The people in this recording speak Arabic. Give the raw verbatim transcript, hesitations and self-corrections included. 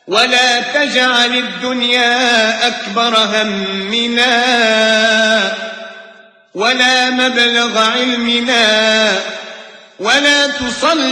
ولا تجعل الدنيا أكبر همنا ولا مبلغ علمنا ولا تصل